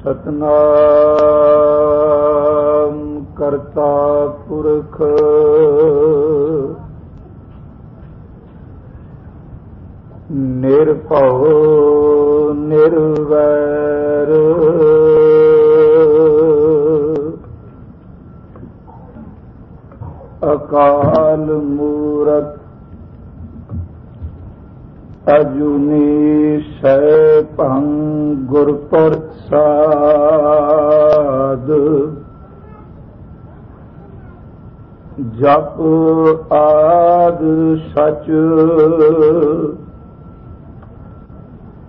ਸਤਨਾਮ ਕਰਤਾ ਪੁਰਖ ਨਿਰਭਉ ਨਿਰਵੈਰ ਅਕਾਲ ਮੂਰਤ ਅਜੂਨੀ ਸੈਭੰ ਗੁਰ ਪ੍ਰਸਾਦ ਜਪ ਆਦਿ ਸਚ